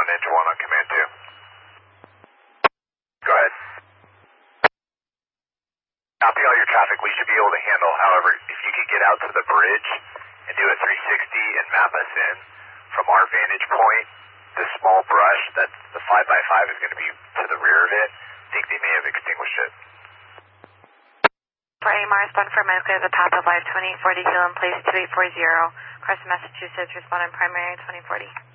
Engine 1 on command 2. Go ahead. Copy all your traffic we should be able to handle. However, if you could get out to the bridge and do a 360 and map us in from our vantage point, the small brush, that's the 5x5 is going to be to the rear of it. I think they may have extinguished it. For AMR, respond for America, the path of life 2040 Hill in place 2840, Carson, Massachusetts, respond on primary 2040.